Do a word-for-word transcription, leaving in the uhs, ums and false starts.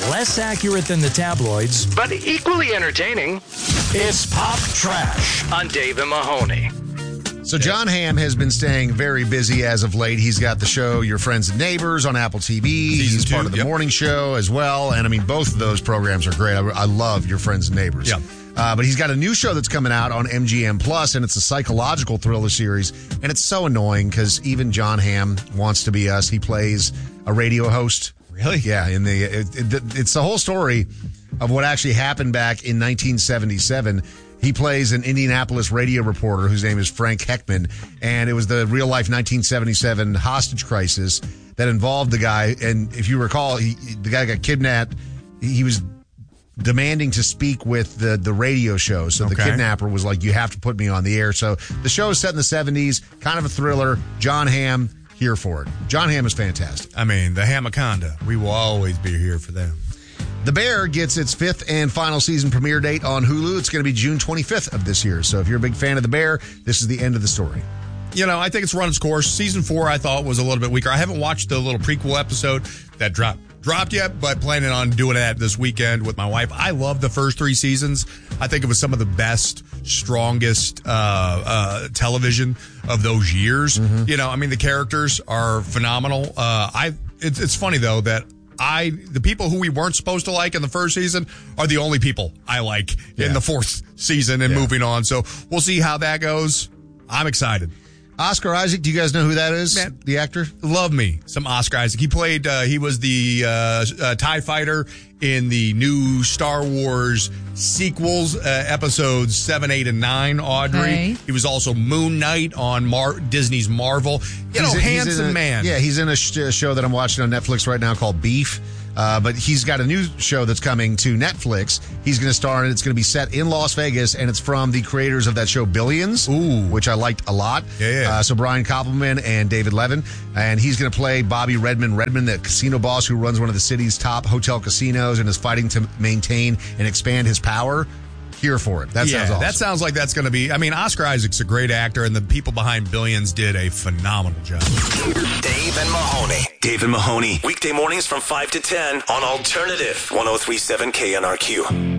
Less accurate than the tabloids, but equally entertaining. It's Pop Trash on Dave and Mahoney. So John Hamm has been staying very busy as of late. He's got the show Your Friends and Neighbors on Apple T V. Season He's two, part of the yep. morning show as well. And I mean, both of those programs are great. I, I love Your Friends and Neighbors. Yep. Uh, but he's got a new show that's coming out on M G M Plus, and it's a psychological thriller series. And it's so annoying because even John Hamm wants to be us. He plays a radio host. Really? Yeah. In the it, it, it's the whole story of what actually happened back in nineteen seventy-seven. He plays an Indianapolis radio reporter whose name is Frank Heckman, and it was the real-life nineteen seventy-seven hostage crisis that involved the guy. And if you recall, he, the guy got kidnapped. He was demanding to speak with the, the radio show, so the Okay. kidnapper was like, you have to put me on the air. So the show is set in the seventies, kind of a thriller. John Hamm, here for it. John Hamm is fantastic. I mean, the Hamaconda. We will always be here for them. The Bear gets its fifth and final season premiere date on Hulu. It's going to be June twenty-fifth of this year. So if you're a big fan of The Bear, this is the end of the story. You know, I think it's run its course. Season four, I thought, was a little bit weaker. I haven't watched the little prequel episode that dropped dropped yet, but planning on doing that this weekend with my wife. I love the first three seasons. I think it was some of the best, strongest uh, uh, television of those years. Mm-hmm. You know, I mean, the characters are phenomenal. Uh, I it's, it's funny, though, that I the people who we weren't supposed to like in the first season are the only people I like Yeah. in the fourth season and Yeah. moving on. So we'll see how that goes. I'm excited. Oscar Isaac, do you guys know who that is? Man. The actor? Love me some Oscar Isaac. He played, uh, he was the uh, uh, TIE fighter in the new Star Wars sequels, uh, episodes seven, eight, and nine, Audrey. Okay. He was also Moon Knight on Mar- Disney's Marvel. You know, He's- he's handsome in a- man. Yeah, he's in a sh- show that I'm watching on Netflix right now called Beef. Uh, but he's got a new show that's coming to Netflix. He's going to star in it. It's going to be set in Las Vegas, and it's from the creators of that show Billions, Ooh. which I liked a lot. Yeah, yeah. Uh, so Brian Koppelman and David Levin. And he's going to play Bobby Redmond. Redmond, the casino boss who runs one of the city's top hotel casinos and is fighting to maintain and expand his power. Here for it. That yeah, sounds awesome. that sounds like that's going to be, I mean, Oscar Isaac's a great actor, and the people behind Billions did a phenomenal job. Dave and Mahoney. Dave and Mahoney. Weekday mornings from five to ten on Alternative one oh three point seven K N R Q.